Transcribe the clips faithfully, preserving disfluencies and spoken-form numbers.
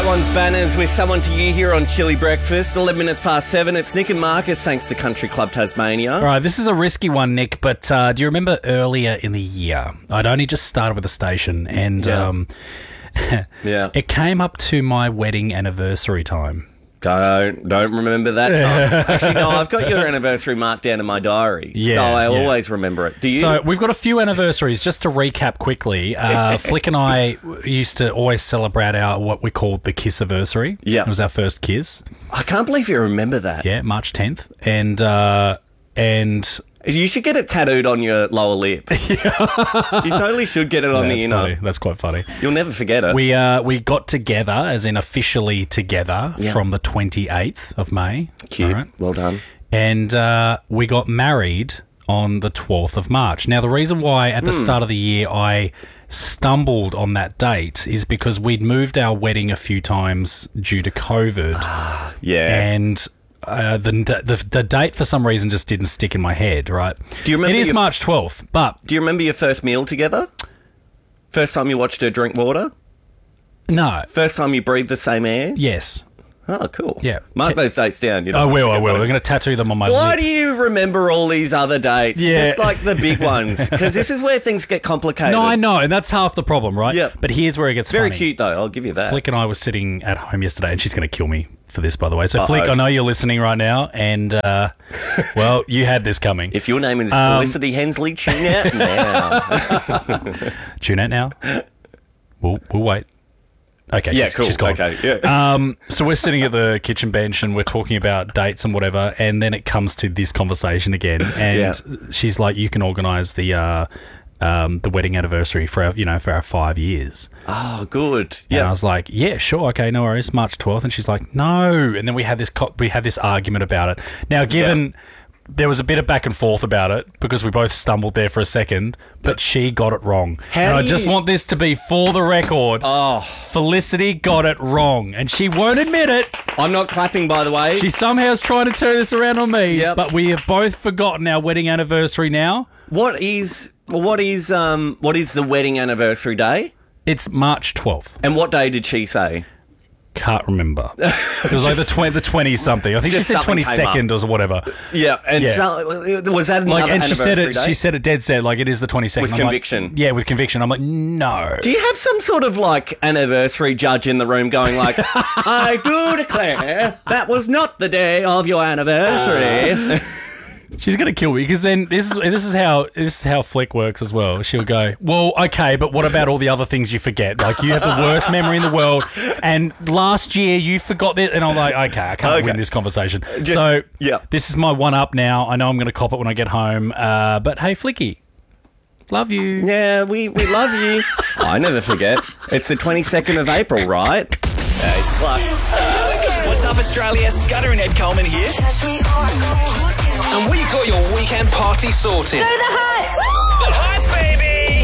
That one's Banners with Someone to You here on Chili Breakfast. eleven minutes past seven. It's Nick and Marcus, thanks to Country Club Tasmania. All right, this is a risky one, Nick, but uh, do you remember earlier in the year, I'd only just started with the station and Yeah. um, Yeah. it came up to my wedding anniversary time. Don't don't remember that time. Actually, no, I've got your anniversary marked down in my diary, Yeah, so I yeah. always remember it. Do you? So we've got a few anniversaries. Just to recap quickly, uh, Flick and I used to always celebrate our what we called the Kissiversary. Yeah. It was our first kiss. I can't believe you remember that. Yeah, March tenth. And... Uh, and You should get it tattooed on your lower lip. Yeah. You totally should get it on that's the inner. funny. That's quite funny. You'll never forget it. We uh we got together, as in officially together, Yeah. from the twenty-eighth of May. Cute. All right? Well done. And uh, we got married on the twelfth of March. Now, the reason why at the start of the year I stumbled on that date is because we'd moved our wedding a few times due to COVID. Yeah. And... Uh, the, the the date for some reason just didn't stick in my head, right? Do you remember It is your- March twelfth, but Do you remember your first meal together? First time you watched her drink water? no. First time you breathed the same air? Yes. Oh, cool. Yeah. Mark those dates down. You I don't will, I forget will. those. We're going to tattoo them on my Why lip. do you remember all these other dates? Yeah. It's like the big ones. Because this is where things get complicated. No, I know, and that's half the problem, right? Yeah. But here's where it gets Very funny. cute, though. I'll give you that. Flick and I were sitting at home yesterday, and she's going to kill me for this, by the way. So, Uh-oh. Flick, I know you're listening right now, and, uh, well, you had this coming. If your name is Um, Felicity Hensley, tune out now. Tune out now. We'll, we'll wait. Okay, Yeah, she's, cool. she's gone. Okay, yeah. Um, so we're sitting at the kitchen bench and we're talking about dates and whatever, and then it comes to this conversation again, and Yeah. she's like, "You can organise the uh, um, the wedding anniversary for our, you know, for our five years." Oh, good. And I Yeah. was like, "Yeah, sure, okay, no worries, March twelfth." And she's like, "No." And then we had this co- we had this argument about it. Now, given there was a bit of back and forth about it because we both stumbled there for a second, but she got it wrong. How and do I just you- want this to be for the record. Oh, Felicity got it wrong, and she won't admit it. I'm not clapping, by the way. She somehow is trying to turn this around on me. Yep. But we have both forgotten our wedding anniversary now. What is what is um what is the wedding anniversary day? It's March twelfth. And what day did she say? Can't remember. It was like the twenty, the twenty something. I think she Just said something twenty came second or whatever. Yeah, and Yeah. so, was that another Like, and she said anniversary it. day? She said it dead set. Like it is the twenty second With conviction. yeah, with conviction. I'm like, no. Do you have some sort of like anniversary judge in the room going like, I do declare that was not the day of your anniversary. She's gonna kill me because then this is this is how this is how Flick works as well. She'll go, well, okay, but what about all the other things you forget? Like you have the worst memory in the world, and last year you forgot this, and I'm like, okay, I can't Okay. win this conversation. Just- so yeah. this is my one up now. I know I'm gonna cop it when I get home. Uh, but hey, Flicky, love you. Yeah, we, we love you. I never forget. It's the twenty-second of April, right? Yeah, he's clutch. What's up, Australia? Scudder and Ed Coleman here. And we've got your weekend party sorted. Do the hype! The hype, baby!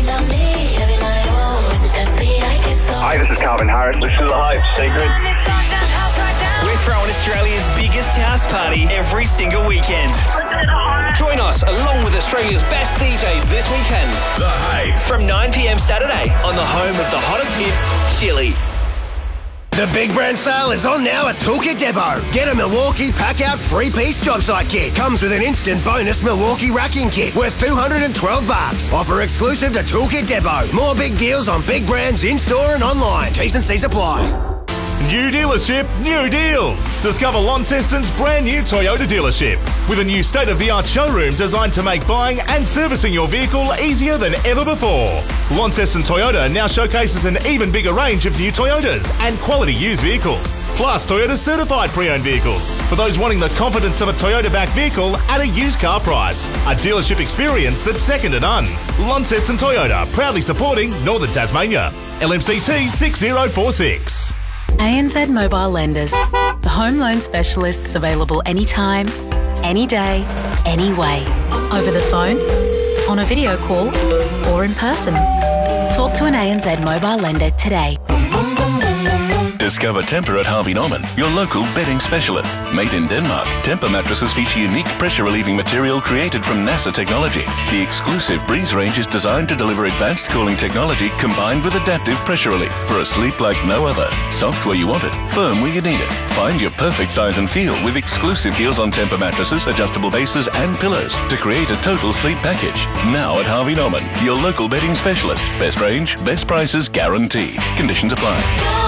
Hi, this is Calvin Harris. This is The Hype Secret. We're throwing Australia's biggest house party every single weekend. Join us along with Australia's best D Js this weekend. The Hype. From nine p.m. Saturday on the home of the hottest hits, Chili. The big brand sale is on now at Toolkit Depot. Get a Milwaukee pack-out three-piece job site kit. Comes with an instant bonus Milwaukee racking kit worth two hundred twelve bucks. Offer exclusive to Toolkit Depot. More big deals on big brands in-store and online. T's and C's apply. New dealership, new deals. Discover Launceston's brand new Toyota dealership with a new state-of-the-art showroom designed to make buying and servicing your vehicle easier than ever before. Launceston Toyota now showcases an even bigger range of new Toyotas and quality used vehicles, plus Toyota certified pre-owned vehicles for those wanting the confidence of a Toyota-backed vehicle at a used car price. A dealership experience that's second to none. Launceston Toyota, proudly supporting Northern Tasmania. L M C T six zero four six. A N Z Mobile Lenders, the home loan specialists available anytime, any day, any way. Over the phone, on a video call, or in person. Talk to an A N Z Mobile Lender today. Discover Temper at Harvey Norman, your local bedding specialist. Made in Denmark, Temper mattresses feature unique pressure-relieving material created from NASA technology. The exclusive Breeze range is designed to deliver advanced cooling technology combined with adaptive pressure relief for a sleep like no other. Soft where you want it, firm where you need it. Find your perfect size and feel with exclusive deals on Temper mattresses, adjustable bases and pillows to create a total sleep package. Now at Harvey Norman, your local bedding specialist. Best range, best prices guaranteed. Conditions apply.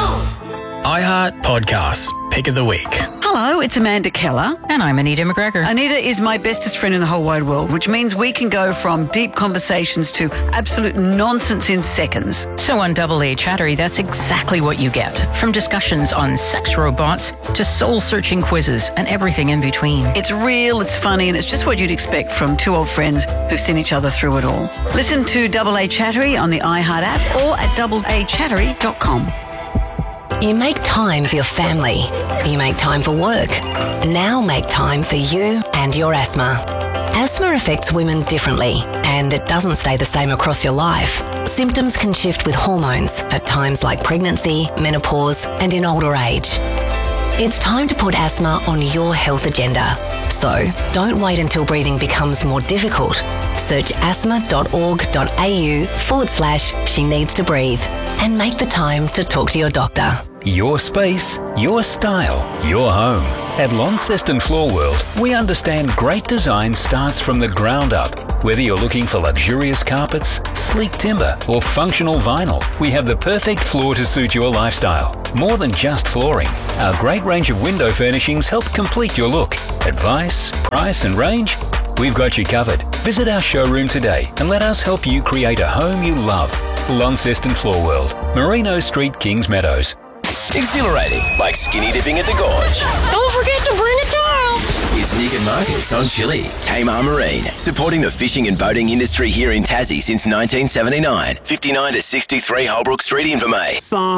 iHeart Podcasts, Pick of the Week. Hello, it's Amanda Keller. And I'm Anita McGregor. Anita is my bestest friend in the whole wide world, which means we can go from deep conversations to absolute nonsense in seconds. So on Double A Chattery, that's exactly what you get. From discussions on sex robots to soul-searching quizzes and everything in between. It's real, it's funny, and it's just what you'd expect from two old friends who've seen each other through it all. Listen to Double A Chattery on the iHeart app or at double a chattery dot com. You make time for your family. You make time for work. Now make time for you and your asthma. Asthma affects women differently, and it doesn't stay the same across your life. Symptoms can shift with hormones at times like pregnancy, menopause, and in older age. It's time to put asthma on your health agenda. So don't wait until breathing becomes more difficult. Search asthma.org.au forward slash she needs to breathe and make the time to talk to your doctor. Your space, your style, your home. At Launceston Floor World, we understand great design starts from the ground up. Whether you're looking for luxurious carpets, sleek timber, or functional vinyl, we have the perfect floor to suit your lifestyle. More than just flooring, our great range of window furnishings help complete your look. Advice, price, and range? We've got you covered. Visit our showroom today and let us help you create a home you love. Launceston Floor World, Merino Street, Kings Meadows. Exhilarating, like skinny dipping at the gorge. Don't forget to bring a towel. It's Nick and Marcus on Chili, Tamar Marine, supporting the fishing and boating industry here in Tassie since nineteen seventy-nine. fifty-nine to sixty-three Holbrook Street, Invermay.